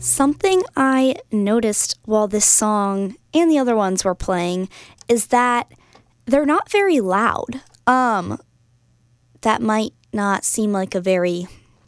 Something I noticed while this song and the other ones were playing is that they're not very loud. That might not seem like a very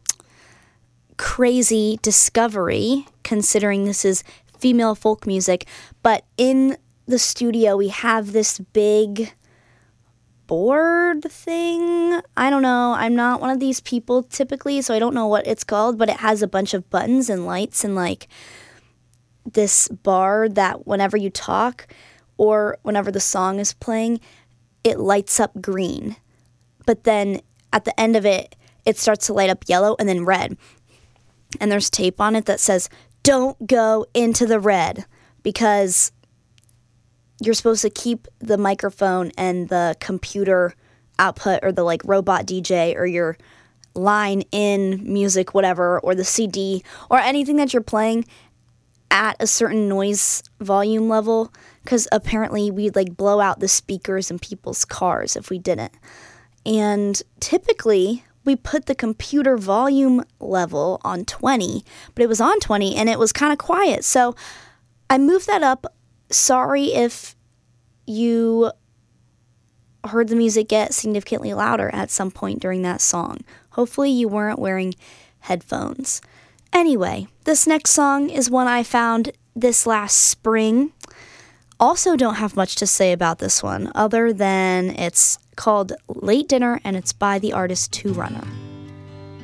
crazy discovery, considering this is female folk music, but in the studio we have this big board thing. I don't know. I'm not one of these people typically, so I don't know what it's called, but it has a bunch of buttons and lights and like this bar that whenever you talk or whenever the song is playing, it lights up green. But then at the end of it, it starts to light up yellow and then red. And there's tape on it that says, "Don't go into the red," because you're supposed to keep the microphone and the computer output or the like robot DJ or your line in music, whatever, or the CD or anything that you're playing at a certain noise volume level, because apparently we'd like blow out the speakers in people's cars if we didn't. And typically we put the computer volume level on 20, but it was on 20 and it was kind of quiet. So I moved that up. Sorry if you heard the music get significantly louder at some point during that song. Hopefully you weren't wearing headphones. Anyway, this next song is one I found this last spring. Also don't have much to say about this one other than it's called Late Dinner and it's by the artist Two Runner.